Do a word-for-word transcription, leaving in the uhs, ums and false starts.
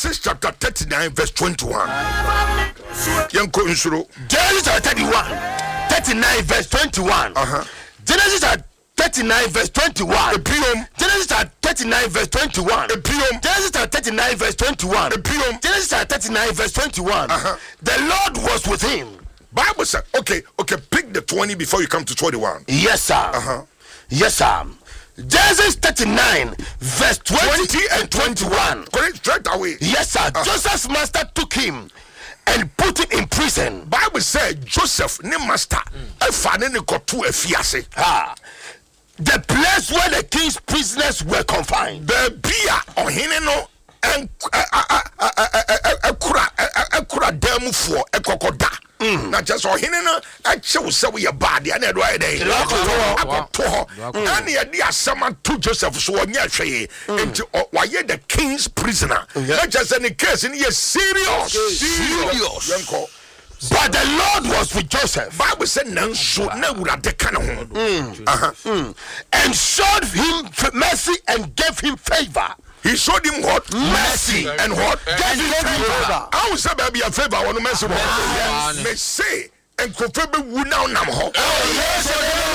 Genesis chapter thirty-nine verse twenty-one. Yanko insuro. Genesis chapter thirty-one, thirty-nine verse twenty-one. Uh-huh. Genesis chapter thirty-nine verse twenty-one. Epiom. Genesis chapter thirty-nine verse twenty-one. Epiom. Genesis chapter thirty-nine verse twenty-one. Epiom. Genesis chapter thirty-nine verse twenty-one. Uh-huh. The Lord was with him. Bible said, okay, okay, pick the twenty before you come to twenty-one. Yes, sir. Uh-huh. Yes, sir. Genesis thirty-nine verse twenty, twenty and twenty-one. Correct, straight away. Yes, sir. Uh-huh. Joseph's master took him and put him in prison. Bible said Joseph, ne master, efa ne ne kotu efiase. Ah. The place where the king's prisoners were confined. The bia ohene no en ekura ekura demu fo ekokoda. Na just ohene no achew se we bad ya na do ayede. Akoto ho. And ye di asema to Joseph so onya hweye. Enti waye the king's prisoner. Not just any case in ye serious. Serious. Yanko. But the Lord was with Joseph. Bible said nanso na wurade ka ne ho. Uh-huh. And showed him mercy and gave him favor. He showed him what? Mercy. And what? Gave him favor. I will say baby a favor I want to mercy. Me say and ko fe be wu now nam ho.